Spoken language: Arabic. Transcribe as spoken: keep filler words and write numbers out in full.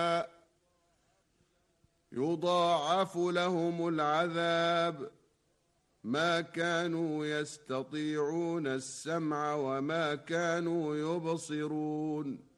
يضاعف لهم العذاب ما كانوا يستطيعون السمع وما كانوا يبصرون.